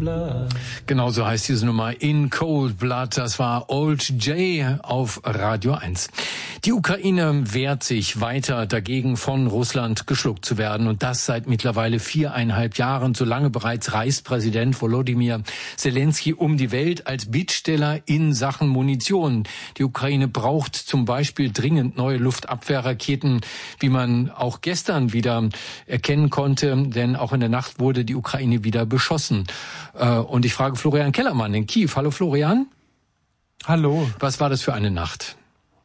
blood. Genau so heißt diese Nummer, In Cold Blood. Das war Old J auf Radio 1. Die Ukraine wehrt sich weiter dagegen, von Russland geschluckt zu werden. Und das seit mittlerweile 4,5 Jahren. Solange bereits reist Präsident Volodymyr Zelensky um die Welt als Bittsteller in Sachen Munition. Die Ukraine braucht zum Beispiel dringend neue Luftabwehrraketen, wie man auch gestern wieder erkennen konnte. Denn auch in der Nacht wurde die Ukraine wieder beschossen. Und ich frage Florian Kellermann in Kiew. Hallo Florian. Hallo. Was war das für eine Nacht?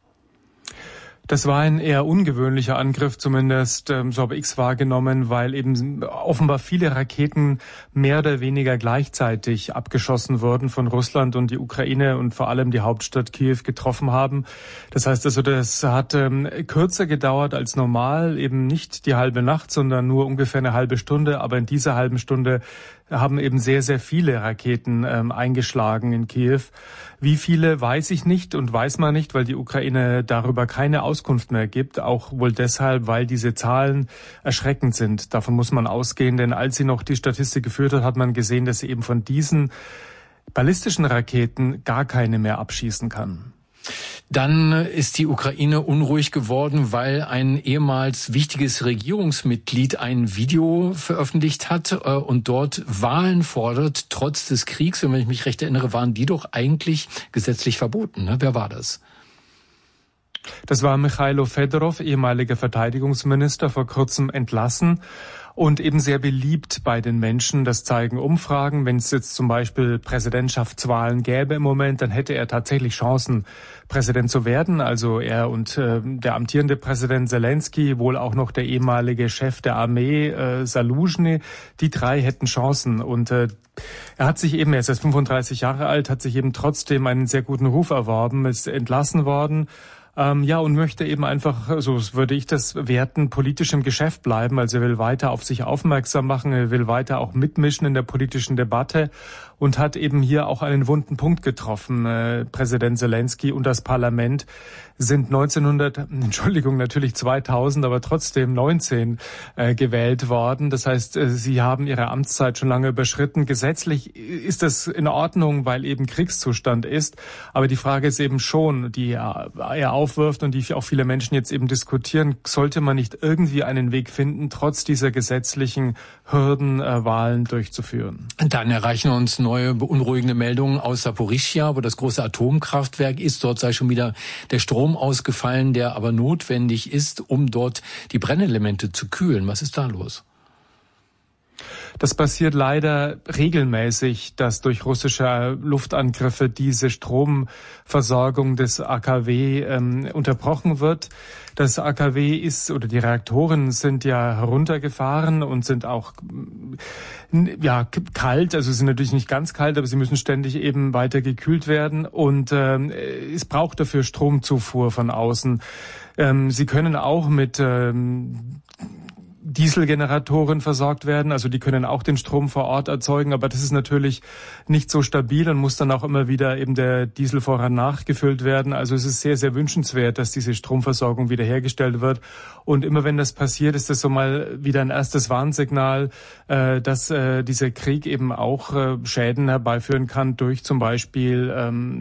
Das war ein eher ungewöhnlicher Angriff, zumindest so habe ich es wahrgenommen, weil eben offenbar viele Raketen mehr oder weniger gleichzeitig abgeschossen wurden von Russland und die Ukraine und vor allem die Hauptstadt Kiew getroffen haben. Das heißt also, das hat kürzer gedauert als normal, eben nicht die halbe Nacht, sondern nur ungefähr eine halbe Stunde. Aber in dieser halben Stunde haben eben sehr, sehr viele Raketen eingeschlagen in Kiew. Wie viele, weiß ich nicht und weiß man nicht, weil die Ukraine darüber keine Auskunft mehr gibt. Auch wohl deshalb, weil diese Zahlen erschreckend sind. Davon muss man ausgehen, denn als sie noch die Statistik geführt hat, hat man gesehen, dass sie eben von diesen ballistischen Raketen gar keine mehr abschießen kann. Dann ist die Ukraine unruhig geworden, weil ein ehemals wichtiges Regierungsmitglied ein Video veröffentlicht hat und dort Wahlen fordert, trotz des Kriegs. Und wenn ich mich recht erinnere, waren die doch eigentlich gesetzlich verboten. Ne? Wer war das? Das war Michailo Fedorov, ehemaliger Verteidigungsminister, vor kurzem entlassen. Und eben sehr beliebt bei den Menschen. Das zeigen Umfragen. Wenn es jetzt zum Beispiel Präsidentschaftswahlen gäbe im Moment, dann hätte er tatsächlich Chancen, Präsident zu werden. Also er und der amtierende Präsident Zelensky, wohl auch noch der ehemalige Chef der Armee Zaluzhny, die drei hätten Chancen. Und er hat sich eben, er ist erst 35 Jahre alt, hat sich eben trotzdem einen sehr guten Ruf erworben, ist entlassen worden. Und möchte eben einfach, so würde ich das werten, politisch im Geschäft bleiben. Also er will weiter auf sich aufmerksam machen, er will weiter auch mitmischen in der politischen Debatte und hat eben hier auch einen wunden Punkt getroffen. Präsident Zelensky und das Parlament sind 2000, aber trotzdem 19 gewählt worden. Das heißt, sie haben ihre Amtszeit schon lange überschritten. Gesetzlich ist das in Ordnung, weil eben Kriegszustand ist. Aber die Frage ist eben schon, die er aufwirft und die auch viele Menschen jetzt eben diskutieren, sollte man nicht irgendwie einen Weg finden, trotz dieser gesetzlichen Hürden Wahlen durchzuführen? Dann erreichen uns neue beunruhigende Meldungen aus Saporischschja, wo das große Atomkraftwerk ist. Dort sei schon wieder der Strom ausgefallen, der aber notwendig ist, um dort die Brennelemente zu kühlen. Was ist da los? Das passiert leider regelmäßig, dass durch russische Luftangriffe diese Stromversorgung des AKW unterbrochen wird. Das AKW ist, oder die Reaktoren sind ja heruntergefahren und sind auch kalt, also sind natürlich nicht ganz kalt, aber sie müssen ständig eben weiter gekühlt werden und es braucht dafür Stromzufuhr von außen. Sie können auch mit Dieselgeneratoren versorgt werden, also die können auch den Strom vor Ort erzeugen, aber das ist natürlich nicht so stabil und muss dann auch immer wieder eben der Dieselvorrat nachgefüllt werden. Also es ist sehr, sehr wünschenswert, dass diese Stromversorgung wiederhergestellt wird. Und immer wenn das passiert, ist das so mal wieder ein erstes Warnsignal, dass dieser Krieg eben auch Schäden herbeiführen kann durch zum Beispiel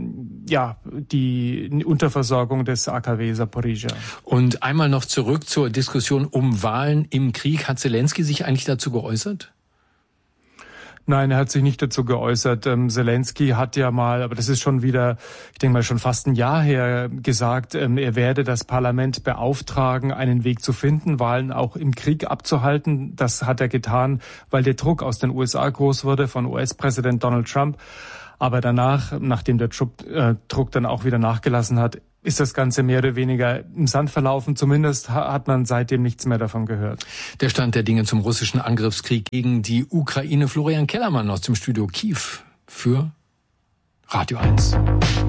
die Unterversorgung des AKW Saporischschja. Und einmal noch zurück zur Diskussion um Wahlen im Krieg. Hat Zelensky sich eigentlich dazu geäußert? Nein, er hat sich nicht dazu geäußert. Zelensky hat ja mal, aber das ist schon wieder, ich denke mal schon fast ein Jahr her, gesagt, er werde das Parlament beauftragen, einen Weg zu finden, Wahlen auch im Krieg abzuhalten. Das hat er getan, weil der Druck aus den USA groß wurde von US-Präsident Donald Trump. Aber danach, nachdem der Druck dann auch wieder nachgelassen hat, ist das Ganze mehr oder weniger im Sand verlaufen. Zumindest hat man seitdem nichts mehr davon gehört. Der Stand der Dinge zum russischen Angriffskrieg gegen die Ukraine. Florian Kellermann aus dem Studio Kiew für Radio 1.